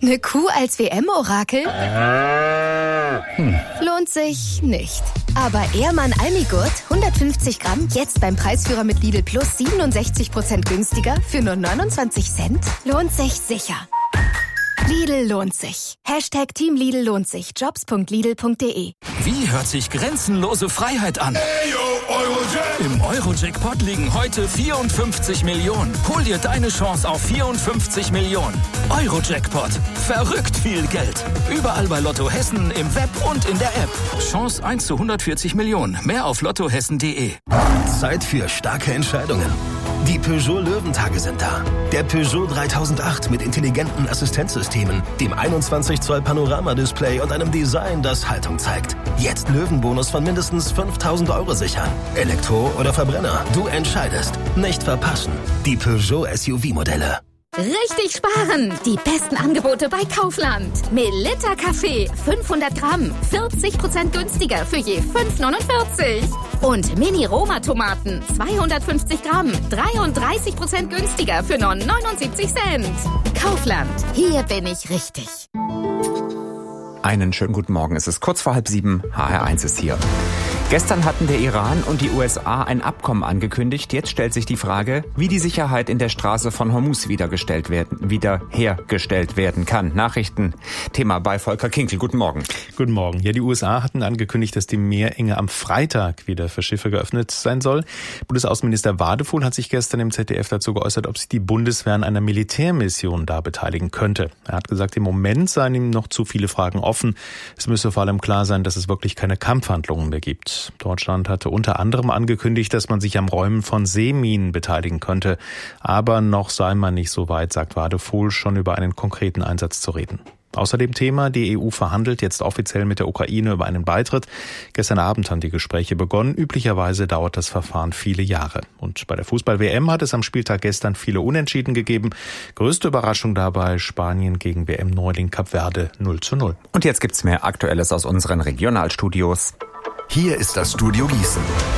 Eine Kuh als WM-Orakel? Lohnt sich nicht. Aber Ehrmann Almigurt, 150 Gramm, jetzt beim Preisführer mit Lidl Plus 67% günstiger für nur 29 Cent? Lohnt sich sicher. Lidl lohnt sich. Hashtag Team Lidl lohnt sich. Jobs.lidl.de. Wie hört sich grenzenlose Freiheit an? Im Euro-Jackpot liegen heute 54 Millionen. Hol dir deine Chance auf 54 Millionen. Euro-Jackpot. Verrückt viel Geld. Überall bei Lotto Hessen, im Web und in der App. Chance 1 zu 140 Millionen. Mehr auf lottohessen.de. Zeit für starke Entscheidungen. Die Peugeot Löwentage sind da. Der Peugeot 3008 mit intelligenten Assistenzsystemen, dem 21 Zoll Panorama-Display und einem Design, das Haltung zeigt. Jetzt Löwenbonus von mindestens 5.000 € sichern. Elektro oder Verbrenner, du entscheidest. Nicht verpassen. Die Peugeot SUV-Modelle. Richtig sparen! Die besten Angebote bei Kaufland. Melitta Kaffee, 500 Gramm, 40% günstiger für je 5,49. Und Mini-Roma-Tomaten, 250 Gramm, 33% günstiger für nur 79 Cent. Kaufland, hier bin ich richtig. Einen schönen guten Morgen. Es ist kurz vor 6:30. HR1 ist hier. Gestern hatten der Iran und die USA ein Abkommen angekündigt. Jetzt stellt sich die Frage, wie die Sicherheit in der Straße von Hormuz wiederhergestellt werden kann. Nachrichten. Thema bei Volker Kinkel. Guten Morgen. Guten Morgen. Ja, die USA hatten angekündigt, dass die Meerenge am Freitag wieder für Schiffe geöffnet sein soll. Bundesaußenminister Wadefuhl hat sich gestern im ZDF dazu geäußert, ob sich die Bundeswehr an einer Militärmission da beteiligen könnte. Er hat gesagt, im Moment seien ihm noch zu viele Fragen offen. Es müsse vor allem klar sein, dass es wirklich keine Kampfhandlungen mehr gibt. Deutschland hatte unter anderem angekündigt, dass man sich am Räumen von Seeminen beteiligen könnte. Aber noch sei man nicht so weit, sagt Wadefuhl, schon über einen konkreten Einsatz zu reden. Außerdem Thema, die EU verhandelt jetzt offiziell mit der Ukraine über einen Beitritt. Gestern Abend haben die Gespräche begonnen. Üblicherweise dauert das Verfahren viele Jahre. Und bei der Fußball-WM hat es am Spieltag gestern viele Unentschieden gegeben. Größte Überraschung dabei Spanien gegen WM-Neuling Kap Verde 0:0. Und jetzt gibt's mehr Aktuelles aus unseren Regionalstudios. Hier ist das Studio Gießen.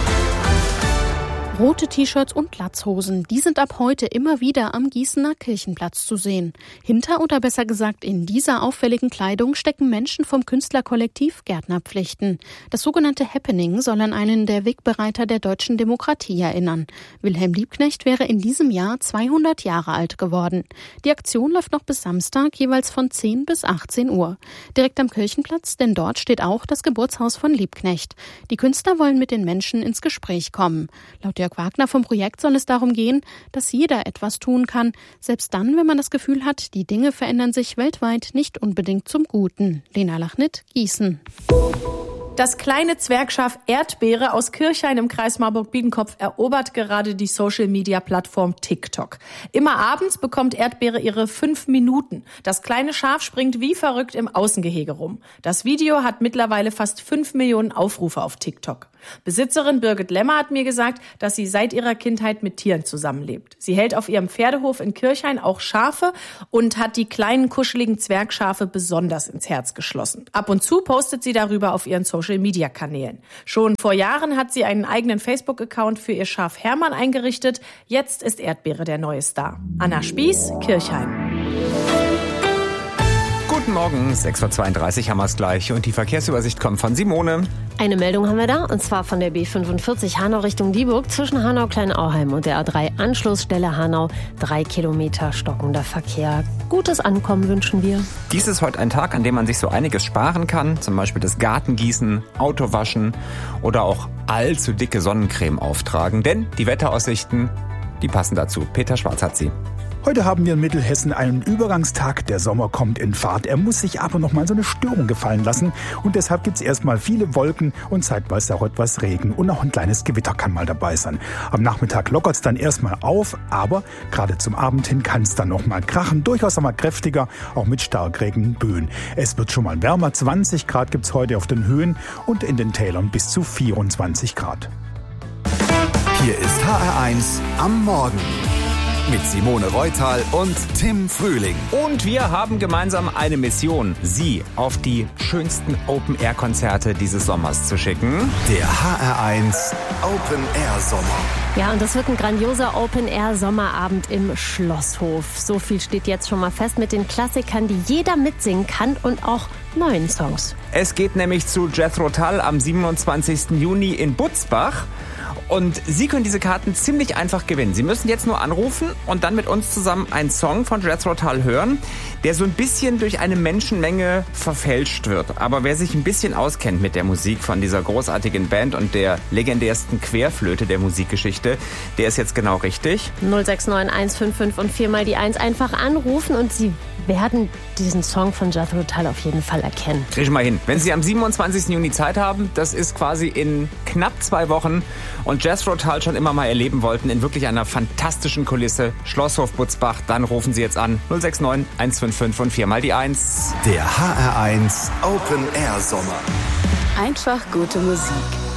Rote T-Shirts und Latzhosen, die sind ab heute immer wieder am Gießener Kirchenplatz zu sehen. Hinter oder besser gesagt in dieser auffälligen Kleidung stecken Menschen vom Künstlerkollektiv Gärtnerpflichten. Das sogenannte Happening soll an einen der Wegbereiter der deutschen Demokratie erinnern. Wilhelm Liebknecht wäre in diesem Jahr 200 Jahre alt geworden. Die Aktion läuft noch bis Samstag, jeweils von 10 bis 18 Uhr. Direkt am Kirchenplatz, denn dort steht auch das Geburtshaus von Liebknecht. Die Künstler wollen mit den Menschen ins Gespräch kommen. Laut Jörg Wagner vom Projekt soll es darum gehen, dass jeder etwas tun kann, selbst dann, wenn man das Gefühl hat, die Dinge verändern sich weltweit nicht unbedingt zum Guten. Lena Lachnitt, Gießen. Das kleine Zwergschaf Erdbeere aus Kirchhain im Kreis Marburg-Biedenkopf erobert gerade die Social-Media-Plattform TikTok. Immer abends bekommt Erdbeere ihre 5 Minuten. Das kleine Schaf springt wie verrückt im Außengehege rum. Das Video hat mittlerweile fast 5 Millionen Aufrufe auf TikTok. Besitzerin Birgit Lemmer hat mir gesagt, dass sie seit ihrer Kindheit mit Tieren zusammenlebt. Sie hält auf ihrem Pferdehof in Kirchhain auch Schafe und hat die kleinen kuscheligen Zwergschafe besonders ins Herz geschlossen. Ab und zu postet sie darüber auf ihren Social-Media-Kanälen. Schon vor Jahren hat sie einen eigenen Facebook-Account für ihr Schaf Hermann eingerichtet. Jetzt ist Erdbeere der neue Star. Anna Spieß, Kirchhain. Guten Morgen, 6:32 haben wir es gleich und die Verkehrsübersicht kommt von Simone. Eine Meldung haben wir da, und zwar von der B45 Hanau Richtung Dieburg zwischen Hanau-Kleinauheim und der A3 Anschlussstelle Hanau. 3 Kilometer stockender Verkehr. Gutes Ankommen wünschen wir. Dies ist heute ein Tag, an dem man sich so einiges sparen kann, zum Beispiel das Gartengießen, Autowaschen oder auch allzu dicke Sonnencreme auftragen, denn die Wetteraussichten, die passen dazu. Peter Schwarz hat sie. Heute haben wir in Mittelhessen einen Übergangstag. Der Sommer kommt in Fahrt. Er muss sich aber noch mal so eine Störung gefallen lassen. Und deshalb gibt es erstmal viele Wolken und zeitweise auch etwas Regen. Und auch ein kleines Gewitter kann mal dabei sein. Am Nachmittag lockert es dann erstmal auf. Aber gerade zum Abend hin kann es dann noch mal krachen. Durchaus einmal kräftiger, auch mit Starkregenböen. Es wird schon mal wärmer. 20 Grad gibt es heute auf den Höhen und in den Tälern bis zu 24 Grad. Hier ist HR1 am Morgen. Mit Simone Reutal und Tim Frühling. Und wir haben gemeinsam eine Mission, Sie auf die schönsten Open-Air-Konzerte dieses Sommers zu schicken. Der HR1 Open-Air-Sommer. Ja, und das wird ein grandioser Open-Air-Sommerabend im Schlosshof. So viel steht jetzt schon mal fest mit den Klassikern, die jeder mitsingen kann und auch neuen Songs. Es geht nämlich zu Jethro Tull am 27. Juni in Butzbach. Und Sie können diese Karten ziemlich einfach gewinnen. Sie müssen jetzt nur anrufen und dann mit uns zusammen einen Song von Jethro Tull hören, der so ein bisschen durch eine Menschenmenge verfälscht wird. Aber wer sich ein bisschen auskennt mit der Musik von dieser großartigen Band und der legendärsten Querflöte der Musikgeschichte, der ist jetzt genau richtig. 069 155 und 4 mal die 1 einfach anrufen und Sie werden diesen Song von Jethro Tull auf jeden Fall erkennen. Krieg ich mal hin. Wenn Sie am 27. Juni Zeit haben, das ist quasi in knapp 2 Wochen und Jethro Tull schon immer mal erleben wollten in wirklich einer fantastischen Kulisse, Schlosshof Butzbach, dann rufen Sie jetzt an 069 155 und 4 mal die 1. Der HR1 Open Air Sommer. Einfach gute Musik.